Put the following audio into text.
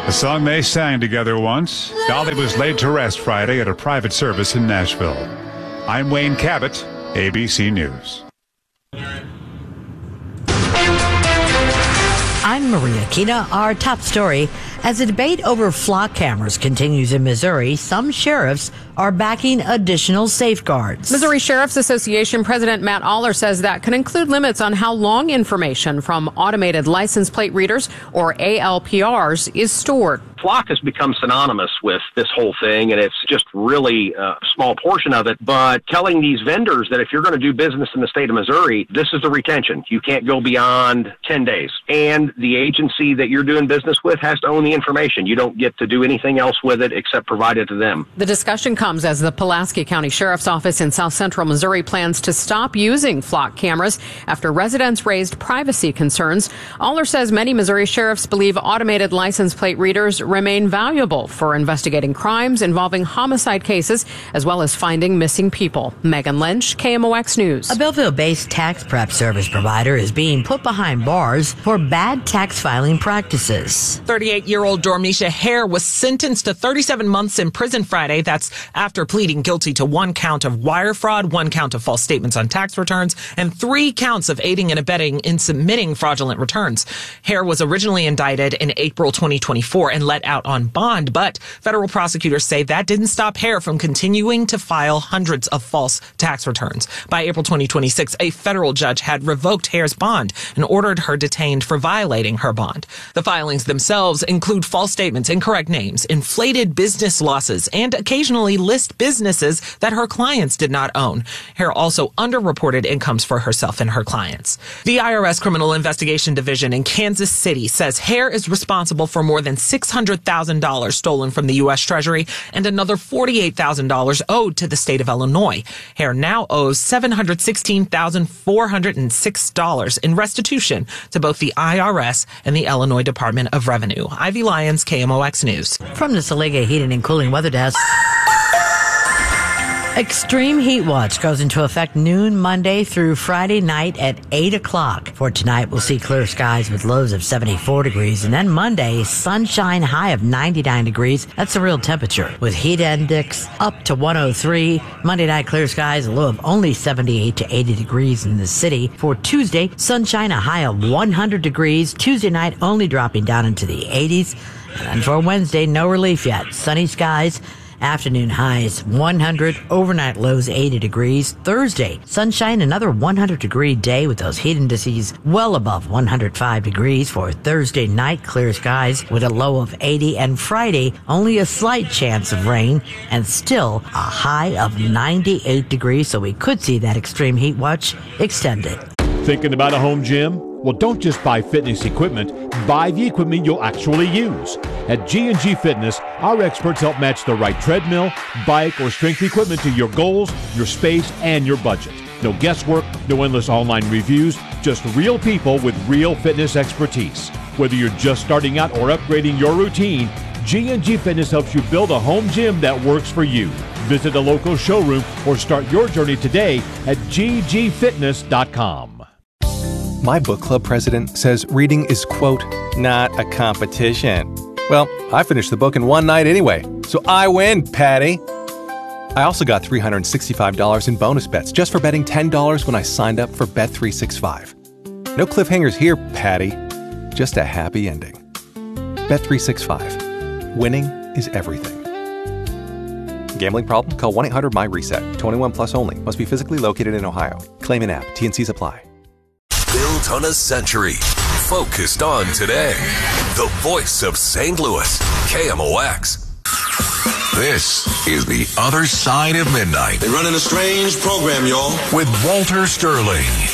A song they sang together once. Dolly was laid to rest Friday at a private service in Nashville. I'm Wayne Cabot, ABC News. I'm Maria Kina. Our top story. As the debate over flock cameras continues in Missouri, some sheriffs are backing additional safeguards. Missouri Sheriff's Association President Matt Aller says that could include limits on how long information from automated license plate readers, or ALPRs, is stored. Flock has become synonymous with this whole thing, and it's just really a small portion of it. But telling these vendors that if you're going to do business in the state of Missouri, this is the retention. You can't go beyond 10 days. And the agency that you're doing business with has to own the information. You don't get to do anything else with it except provide it to them. The discussion comes as the Pulaski County Sheriff's Office in South Central Missouri plans to stop using flock cameras after residents raised privacy concerns. Aller says many Missouri sheriffs believe automated license plate readers remain valuable for investigating crimes involving homicide cases, as well as finding missing people. Megan Lynch, KMOX News. A Belleville-based tax prep service provider is being put behind bars for bad tax filing practices. 38-year-old Dormisha Hare was sentenced to 37 months in prison Friday. That's after pleading guilty to 1 count of wire fraud, 1 count of false statements on tax returns, and 3 counts of aiding and abetting in submitting fraudulent returns. Hare was originally indicted in April 2024 and let out on bond, but federal prosecutors say that didn't stop Hare from continuing to file hundreds of false tax returns. By April 2026, a federal judge had revoked Hare's bond and ordered her detained for violating her bond. The filings themselves include false statements, incorrect names, inflated business losses, and occasionally list businesses that her clients did not own. Hare also underreported incomes for herself and her clients. The IRS Criminal Investigation Division in Kansas City says Hare is responsible for more than $600,000 stolen from the U.S. Treasury and another $48,000 owed to the state of Illinois. Hare now owes $716,406 in restitution to both the IRS and the Illinois Department of Revenue. Ivy Lyons, KMOX News. From the Saliga Heating and Cooling Weather Desk. Extreme heat watch goes into effect noon Monday through Friday night at 8 o'clock. For tonight, we'll see clear skies with lows of 74 degrees. And then Monday, sunshine, high of 99 degrees. That's the real temperature. With heat index up to 103. Monday night, clear skies, a low of only 78 to 80 degrees in the city. For Tuesday, sunshine, a high of 100 degrees. Tuesday night, only dropping down into the 80s. And for Wednesday, no relief yet. Sunny skies. Afternoon highs 100, overnight lows 80 degrees. Thursday, sunshine, another 100-degree day with those heat indices well above 105 degrees. For Thursday night, clear skies with a low of 80. And Friday, only a slight chance of rain and still a high of 98 degrees. So we could see that extreme heat watch extended. Thinking about a home gym? Well, don't just buy fitness equipment. Buy the equipment you'll actually use. At G&G Fitness, our experts help match the right treadmill, bike, or strength equipment to your goals, your space, and your budget. No guesswork, no endless online reviews, just real people with real fitness expertise. Whether you're just starting out or upgrading your routine, G&G Fitness helps you build a home gym that works for you. Visit a local showroom or start your journey today at ggfitness.com. My book club president says reading is, quote, not a competition. Well, I finished the book in one night anyway, so I win, Patty. I also got $365 in bonus bets just for betting $10 when I signed up for Bet365. No cliffhangers here, Patty. Just a happy ending. Bet365. Winning is everything. Gambling problem? Call 1-800-MY-RESET. 21 plus only. Must be physically located in Ohio. Claim in app. T&Cs apply. Built on a century. Focused on today. The voice of St. Louis. KMOX. This is The Other Side of Midnight. They're running a strange program, y'all. With Walter Sterling.